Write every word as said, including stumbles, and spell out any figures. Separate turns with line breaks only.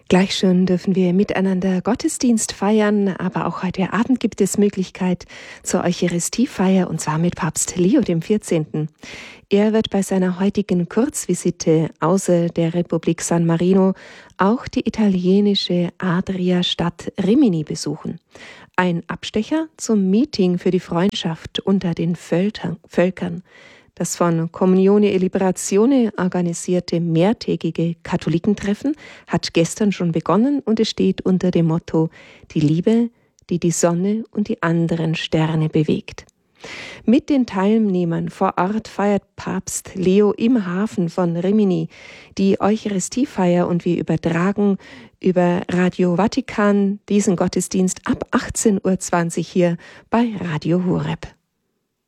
Gleich schon dürfen wir miteinander Gottesdienst feiern, aber auch heute Abend gibt es Möglichkeit zur Eucharistiefeier, und zwar mit Papst Leo dem vierzehnten. Er wird bei seiner heutigen Kurzvisite außer der Republik San Marino auch die italienische Adria-Stadt Rimini besuchen. Ein Abstecher zum Meeting für die Freundschaft unter den Völkern. Das von Comunione e Liberazione organisierte mehrtägige Katholikentreffen hat gestern schon begonnen und es steht unter dem Motto „Die Liebe, die die Sonne und die anderen Sterne bewegt“. Mit den Teilnehmern vor Ort feiert Papst Leo im Hafen von Rimini die Eucharistiefeier und wir übertragen über Radio Vatikan diesen Gottesdienst ab achtzehn Uhr zwanzig hier bei Radio Horeb.